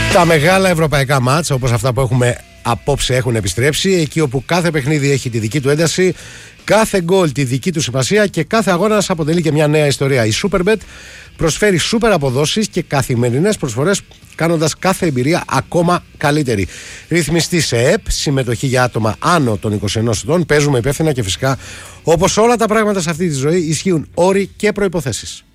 Τα μεγάλα ευρωπαϊκά μάτς, όπως αυτά που έχουμε απόψε, έχουν επιστρέψει. Εκεί όπου κάθε παιχνίδι έχει τη δική του ένταση, κάθε γκολ τη δική του σημασία και κάθε αγώνας αποτελεί και μια νέα ιστορία. Η Superbet προσφέρει σούπερ αποδόσεις και καθημερινές προσφορές, κάνοντας κάθε εμπειρία ακόμα καλύτερη. Ρυθμιστή σε ΕΠ, συμμετοχή για άτομα άνω των 21 ετών. Παίζουμε υπεύθυνα και φυσικά, όπως όλα τα πράγματα σε αυτή τη ζωή, ισχύουν όροι και προϋποθέσεις.